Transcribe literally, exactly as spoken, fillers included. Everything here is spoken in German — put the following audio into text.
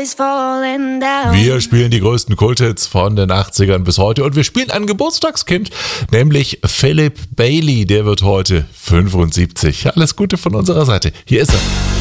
is falling down. Wir spielen die größten Kulthits von den achtzigern bis heute und wir spielen ein Geburtstagskind, nämlich Philip Bailey, der wird heute fünfundsiebzig. Alles Gute von unserer Seite. Hier ist er.